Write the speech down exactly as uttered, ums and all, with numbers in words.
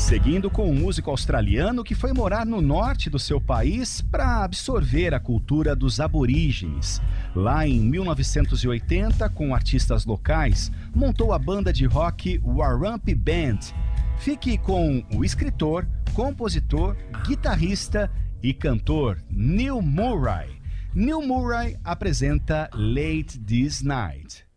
Seguindo com um músico australiano que foi morar no norte do seu país para absorver a cultura dos aborígenes. Lá em mil novecentos e oitenta, com artistas locais, montou a banda de rock Warumpi Band. Fique com o escritor, compositor, guitarrista e cantor Neil Murray. Neil Murray apresenta Late This Night.